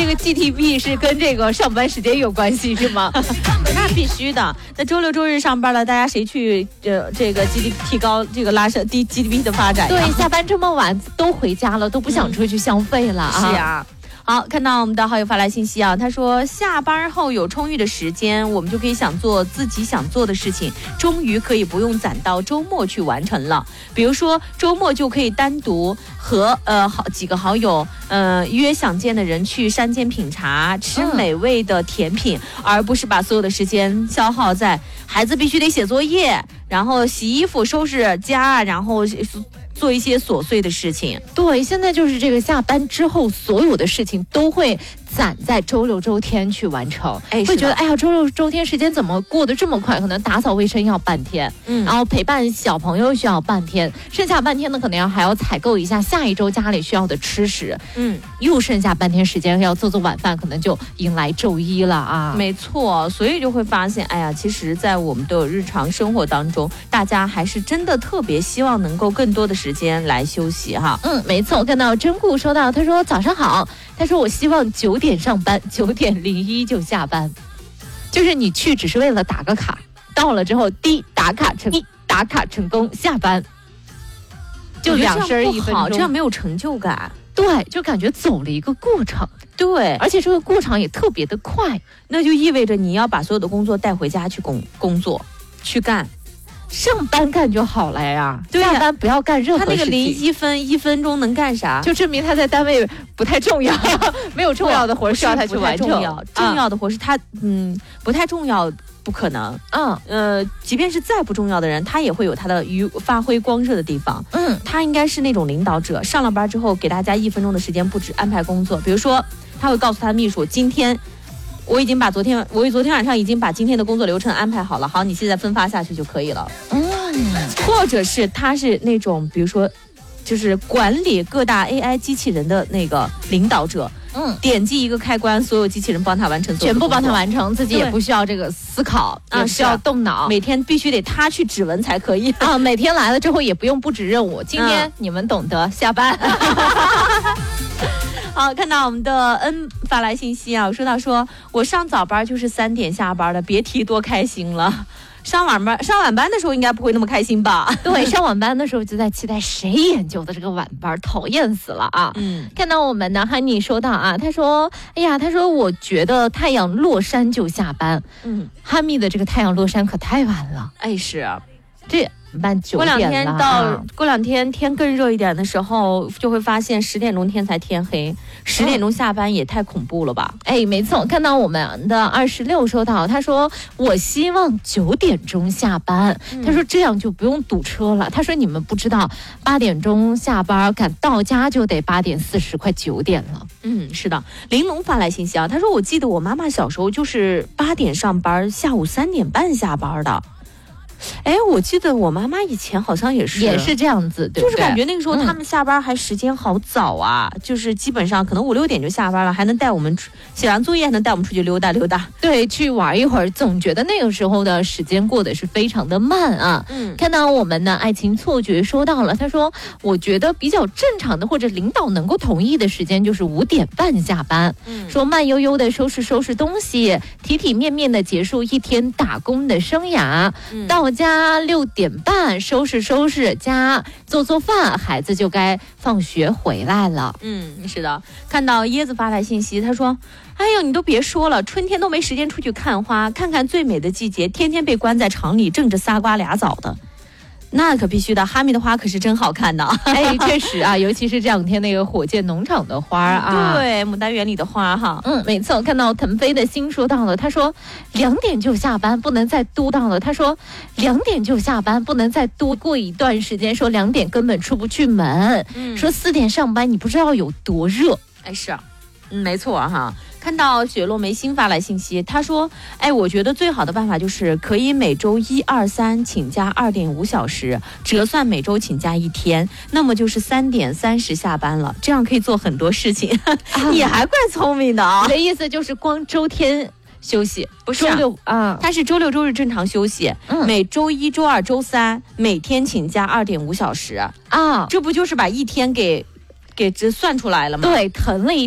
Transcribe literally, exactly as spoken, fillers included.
这个 G T B 是跟这个上班时间有关系是吗？ 那必须的。那周六周日上班了，大家谁去这这个 G D P 提高这个拉升 D G D P 的发展？ 对，下班这么晚都回家了，都不想出去消费了啊。 嗯、是啊。好，看到我们的好友发来信息啊，他说下班后有充裕的时间，我们就可以想做自己想做的事情，终于可以不用攒到周末去完成了。比如说周末就可以单独和呃好几个好友呃约想见的人去山间品茶，吃美味的甜品，嗯、而不是把所有的时间消耗在孩子必须得写作业，然后洗衣服、收拾家，然后做一些琐碎的事情。 对，现在就是这个下班之后所有的事情都会攒在周六周天去完成，哎，会觉得哎呀，周六周天时间怎么过得这么快？可能打扫卫生要半天，嗯，然后陪伴小朋友需要半天，剩下半天呢，可能要还要采购一下下一周家里需要的吃食，嗯，又剩下半天时间要做做晚饭，可能就迎来周一了啊。 没错，所以就会发现，哎呀，其实，在我们的日常生活当中，大家还是真的特别希望能够更多的时间来休息哈。 嗯，没错，我看到真顾收到，他说早上好，他说我希望九点上班，九点零一就下班，就是你去只是为了打个卡，到了之后滴打卡成一打卡成功下班，就两声一分钟， 这样没有成就感。 对，就感觉走了一个过程。 对， 而且这个过程也特别的快， 那就意味着你要把所有的工作带回家去工工作去干。 上班干就好了呀，对呀，下班不要干任何事情。 他那个零一分一分钟能干啥？ 就证明他在单位不太重要，没有重要的活需要他去完成。 重要重要的活是他嗯不太重要，不可能。嗯呃，即便是再不重要的人，他也会有他的余发挥光热的地方。嗯，他应该是那种领导者，上了班之后给大家一分钟的时间布置安排工作，比如说他会告诉他的秘书，今天。我已经把昨天，我昨天晚上已经把今天的工作流程安排好了。好，你现在分发下去就可以了。嗯，或者是他是那种，比如说，就是管理各大 A I 机器人的那个领导者。嗯，点击一个开关，所有机器人帮他完成， 全部帮他完成，自己也不需要这个思考，也不需要动脑， 每天必须得他去指纹才可以啊。每天来了之后也不用布置任务，今天你们懂得，下班。 好，看到我们的恩发来信息啊，我说到说我上早班就是三点下班的，别提多开心了。上晚班上晚班的时候应该不会那么开心吧？ 对，上晚班的时候就在期待谁研究的这个晚班，讨厌死了啊！嗯，看到我们的汉尼说到啊，他说，哎呀，他说我觉得太阳落山就下班。嗯，哈密的这个太阳落山可太晚了。 哎，是啊， 这。半九点了，过两天到过两天天更热一点的时候，就会发现十点钟天才天黑，十点钟下班也太恐怖了吧？ 哎，没错，看到我们的二十六收到，他说我希望九点钟下班，嗯、他说这样就不用堵车了。他说你们不知道，八点钟下班赶到家就得八点四十，快九点了。 嗯，是的。玲珑发来信息啊，他说我记得我妈妈小时候就是八点上班，下午三点半下班的。哎，我记得我妈妈以前好像也是也是这样子，对不对？ 就是感觉那个时候他们下班还时间好早啊，嗯、就是基本上可能五六点就下班了，还能带我们出写完作业，还能带我们出去溜达溜达， 对，去玩一会儿。总觉得那个时候的时间过得是非常的慢啊。嗯，看到我们的爱情错觉收到了，他说我觉得比较正常的或者领导能够同意的时间就是五点半下班，嗯，说慢悠悠的收拾收拾东西，体体面面的结束一天打工的生涯，嗯、到家六点半收拾收拾家做做饭，孩子就该放学回来了。 嗯，是的。看到椰子发来信息，他说哎呦你都别说了，春天都没时间出去看花，看看最美的季节，天天被关在厂里挣着仨瓜俩枣的，那可必须的，哈密的花可是真好看的。 哎，确实啊，尤其是这两天那个火箭农场的花啊， 对，牡丹园里的花哈。 嗯，没错。看到腾飞的心说到了，他说两点就下班，不能再多到了。他说两点就下班，不能再多过一段时间。说两点根本出不去门。嗯，说四点上班，你不知道有多热。 哎，是啊，嗯，没错哈。看到雪落梅心发来信息，他说哎，我觉得最好的办法就是可以每周一二三请假二点五小时，折算每周请假一天，那么就是三点三十下班了，这样可以做很多事情。啊、你还怪聪明的啊！ 你的意思就是光周天休息， 不是、啊、 周六啊？ 他是周六周日正常休息，嗯、每周一周二周三每天请假二点五小时啊，这不就是把一天给给这算出来了吗？ 对，腾了一